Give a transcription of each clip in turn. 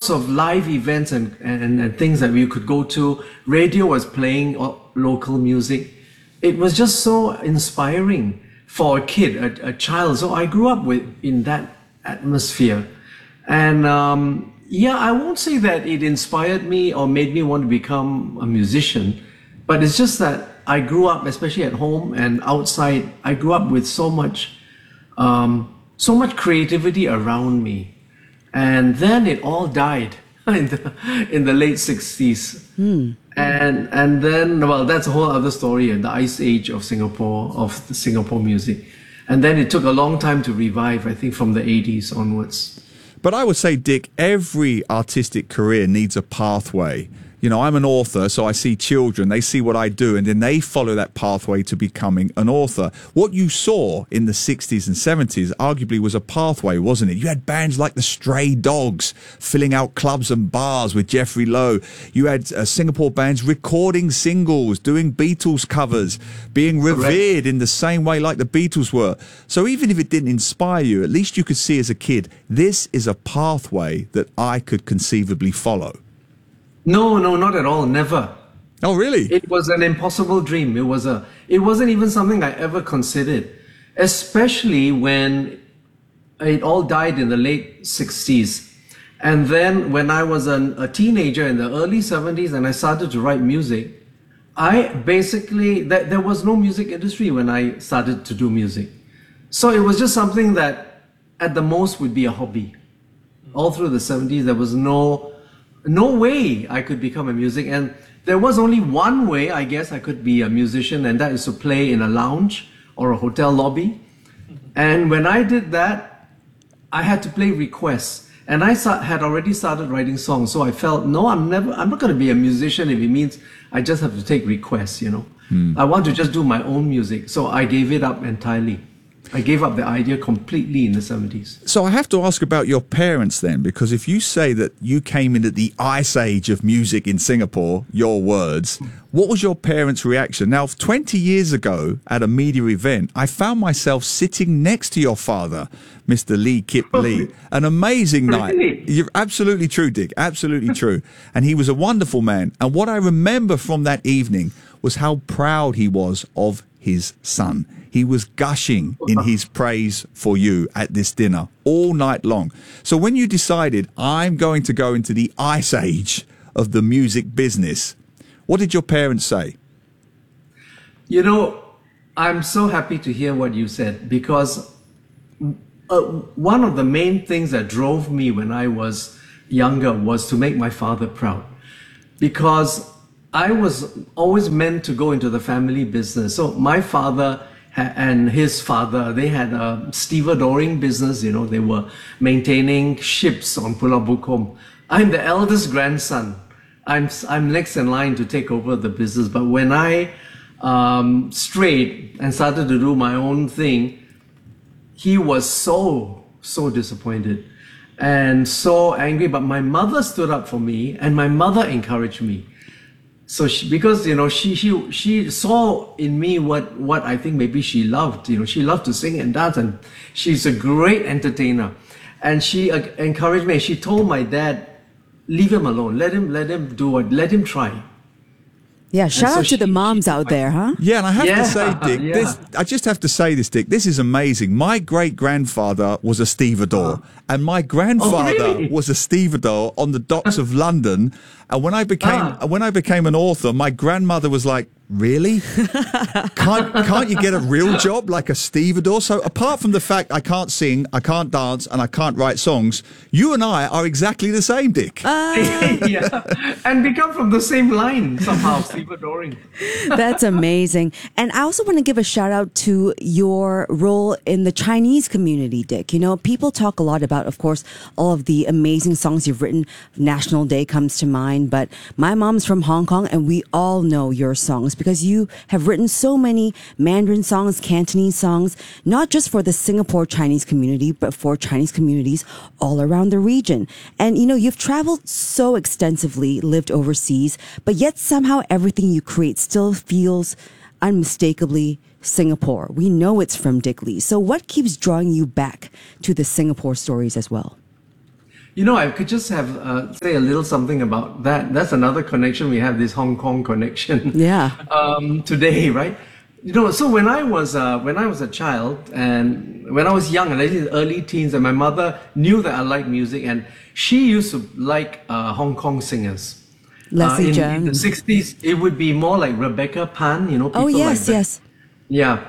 lots of live events and things that we could go to. Radio was playing local music. It was just so inspiring for a kid, a child. So I grew up in that atmosphere. And yeah, I won't say that it inspired me or made me want to become a musician, but it's just that I grew up, especially at home and outside, I grew up with so much creativity around me. And then it all died in the late 60s. And then, well, that's a whole other story, the ice age of Singapore, of the Singapore music. And then it took a long time to revive, I think from the 80s onwards. But I would say, Dick, every artistic career needs a pathway. You know, I'm an author, so I see children, they see what I do, and then they follow that pathway to becoming an author. What you saw in the 60s and 70s arguably was a pathway, wasn't it? You had bands like the Stray Dogs filling out clubs and bars with Jeffrey Lowe. You had Singapore bands recording singles, doing Beatles covers, being revered in the same way like the Beatles were. So even if it didn't inspire you, at least you could see as a kid, this is a pathway that I could conceivably follow. No, not at all. Never. Oh, really? It was an impossible dream. It wasn't even something I ever considered, especially when it all died in the late 60s. And then when I was a teenager in the early 70s and I started to write music, there was no music industry when I started to do music. So it was just something that at the most would be a hobby. All through the 70s, there was no way I could become a music, and there was only one way I guess I could be a musician, and that is to play in a lounge or a hotel lobby. And when I did that, I had to play requests, and I had already started writing songs, so I felt, no, I'm not going to be a musician if it means I just have to take requests, you know. I want to just do my own music, so I gave it up entirely. I gave up the idea completely in the 70s. So I have to ask about your parents then, because if you say that you came into the ice age of music in Singapore, your words, what was your parents' reaction? Now, 20 years ago at a media event, I found myself sitting next to your father, Mr. Lee Kip Lee. An amazing night. You're absolutely true, Dick. Absolutely true. And he was a wonderful man. And what I remember from that evening was how proud he was of his son. He was gushing in his praise for you at this dinner all night long. So when you decided, I'm going to go into the ice age of the music business, what did your parents say? You know, I'm so happy to hear what you said, because one of the main things that drove me when I was younger was to make my father proud, because I was always meant to go into the family business. So my father and his father, they had a stevedoring business, you know, they were maintaining ships on Pulau Bukom. I'm the eldest grandson. I'm next in line to take over the business. But when I strayed and started to do my own thing, he was so disappointed and so angry. But my mother stood up for me, and my mother encouraged me. So because, you know, she saw in me what I think maybe she loved. You know, she loved to sing and dance, and she's a great entertainer. And she encouraged me. She told my dad, leave him alone. Let him do it. Let him try. Yeah, shout out to the moms out there, huh? Yeah, and I have to say, Dick, I just have to say this, Dick, this is amazing. My great-grandfather was a stevedore, and my grandfather was a stevedore on the docks of London. And when I became an author, my grandmother was like, really? Can't you get a real job like a stevedore? So apart from the fact I can't sing, I can't dance, and I can't write songs, you and I are exactly the same, Dick. Yeah, and we come from the same line somehow, stevedoring. That's amazing. And I also want to give a shout out to your role in the Chinese community, Dick. You know, people talk a lot about, of course, all of the amazing songs you've written. National Day comes to mind, but my mom's from Hong Kong, and we all know your songs, because you have written so many Mandarin songs, Cantonese songs, not just for the Singapore Chinese community, but for Chinese communities all around the region. And, you know, you've traveled so extensively, lived overseas, but yet somehow everything you create still feels unmistakably Singapore. We know it's from Dick Lee. So what keeps drawing you back to the Singapore stories as well? I could just have say a little something about that. That's another connection we have, this Hong Kong connection. Yeah. Today, right? So when I was a child and when I was young, and I was early teens, and my mother knew that I liked music, and she used to like Hong Kong singers. Leslie in Cheung. the 60s, it would be more like Rebecca Pan, people Oh, yes, like that. yes. Yeah.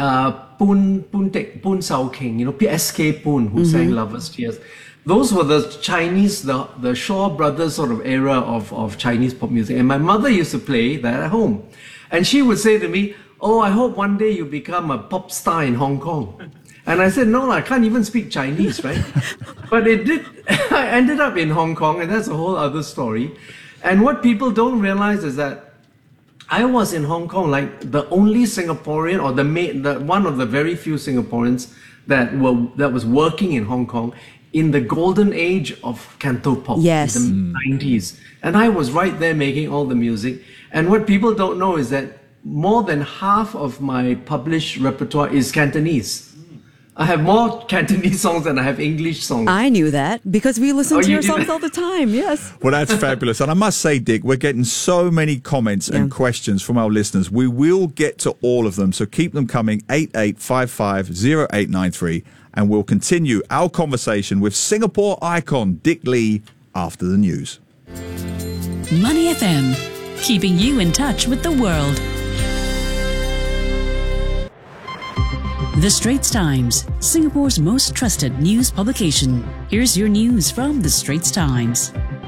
Poon Sao King, P.S.K. Poon, who sang Lover's Tears. Those were the Chinese, the Shaw Brothers sort of era of Chinese pop music. And my mother used to play that at home. And she would say to me, "Oh, I hope one day you become a pop star in Hong Kong." And I said, "No, I can't even speak Chinese," right? But it did. I ended up in Hong Kong, and that's a whole other story. And what people don't realize is that I was in Hong Kong like the only Singaporean, or the one of the very few Singaporeans that was working in Hong Kong in the golden age of Cantopop, Yes. in the 90s. And I was right there making all the music. And what people don't know is that more than half of my published repertoire is Cantonese. I have more Cantonese songs than I have English songs. I knew that because we listen to you your did? songs all the time. Yes. Well, that's fabulous. And I must say, Dick, we're getting so many comments and questions from our listeners. We will get to all of them, so keep them coming, 88550893, and we'll continue our conversation with Singapore icon Dick Lee after the news. Money FM, keeping you in touch with the world. The Straits Times, Singapore's most trusted news publication. Here's your news from The Straits Times.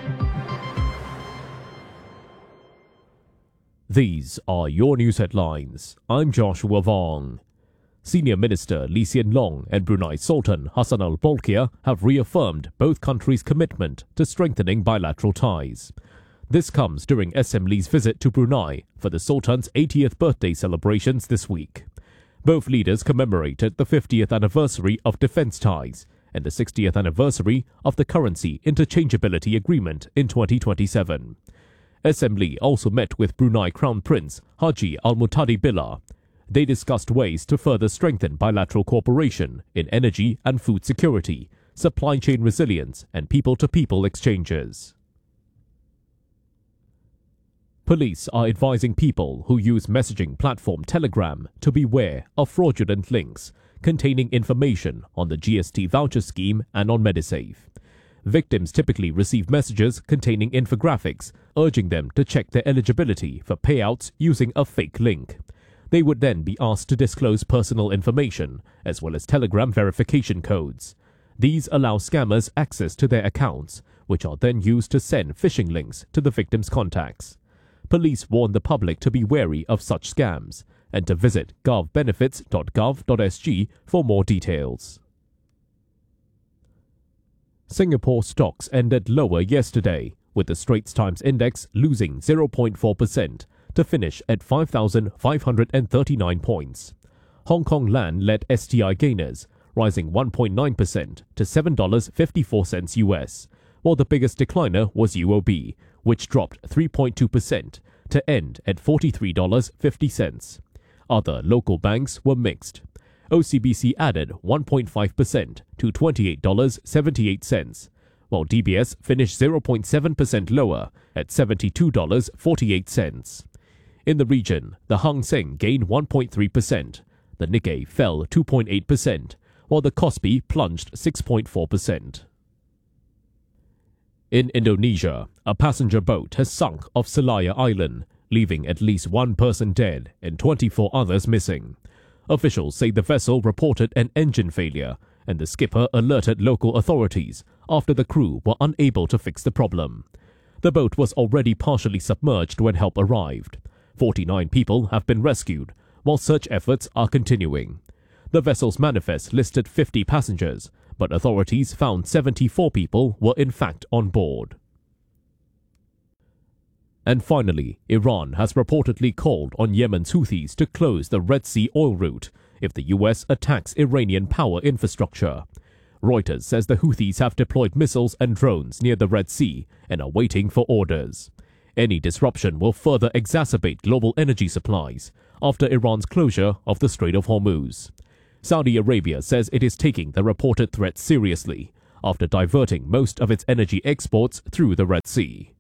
These are your news headlines. I'm Joshua Vong. Senior Minister Lee Hsien Loong and Brunei Sultan Hassan Al Bolkiah have reaffirmed both countries' commitment to strengthening bilateral ties. This comes during SM Lee's visit to Brunei for the Sultan's 80th birthday celebrations this week. Both leaders commemorated the 50th anniversary of defence ties and the 60th anniversary of the currency interchangeability agreement in 2027. SM Lee also met with Brunei Crown Prince Haji Al Muhtadi Billah. They discussed ways to further strengthen bilateral cooperation in energy and food security, supply chain resilience, and people-to-people exchanges. Police are advising people who use messaging platform Telegram to beware of fraudulent links containing information on the GST voucher scheme and on Medisave. Victims typically receive messages containing infographics urging them to check their eligibility for payouts using a fake link. They would then be asked to disclose personal information as well as Telegram verification codes. These allow scammers access to their accounts, which are then used to send phishing links to the victim's contacts. Police warn the public to be wary of such scams and to visit govbenefits.gov.sg for more details. Singapore stocks ended lower yesterday, with the Straits Times Index losing 0.4% to finish at 5,539 points. Hong Kong Land led STI gainers, rising 1.9% to $7.54 US, while the biggest decliner was UOB, which dropped 3.2% to end at $43.50. Other local banks were mixed. OCBC added 1.5% to $28.78, while DBS finished 0.7% lower at $72.48. In the region, the Hang Seng gained 1.3%, the Nikkei fell 2.8%, while the Kospi plunged 6.4%. In Indonesia, a passenger boat has sunk off Selayar Island, leaving at least one person dead and 24 others missing. Officials say the vessel reported an engine failure, and the skipper alerted local authorities after the crew were unable to fix the problem. The boat was already partially submerged when help arrived. 49 people have been rescued, while search efforts are continuing. The vessel's manifest listed 50 passengers, but authorities found 74 people were in fact on board. And finally, Iran has reportedly called on Yemen's Houthis to close the Red Sea oil route if the US attacks Iranian power infrastructure. Reuters says the Houthis have deployed missiles and drones near the Red Sea and are waiting for orders. Any disruption will further exacerbate global energy supplies after Iran's closure of the Strait of Hormuz. Saudi Arabia says it is taking the reported threat seriously after diverting most of its energy exports through the Red Sea.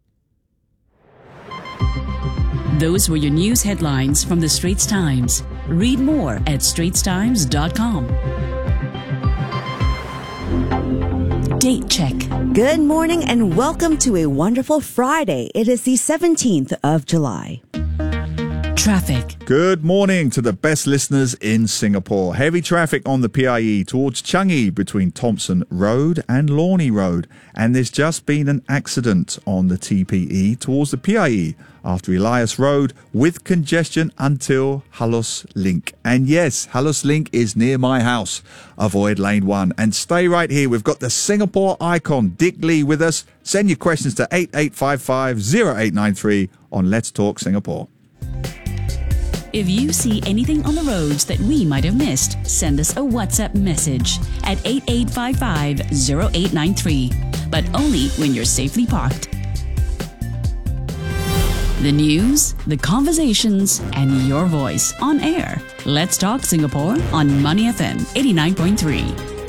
Those were your news headlines from the Straits Times. Read more at straitstimes.com. Date check. Good morning and welcome to a wonderful Friday. It is the 17th of July. Traffic. Good morning to the best listeners in Singapore. Heavy traffic on the PIE towards Changi between Thompson Road and Lornie Road. And there's just been an accident on the TPE towards the PIE after Elias Road with congestion until Halus Link. And yes, Halus Link is near my house. Avoid lane 1 and stay right here. We've got the Singapore icon Dick Lee with us. Send your questions to 8855-0893 on Let's Talk Singapore. If you see anything on the roads that we might have missed, send us a WhatsApp message at 8855-0893, but only when you're safely parked. The news, the conversations, and your voice on air. Let's Talk Singapore on Money FM 89.3.